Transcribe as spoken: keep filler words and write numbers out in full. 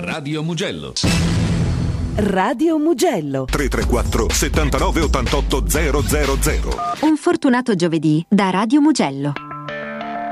Radio Mugello. Radio Mugello. tre tre quattro settantanove ottantotto zero zero zero. Un fortunato giovedì da Radio Mugello.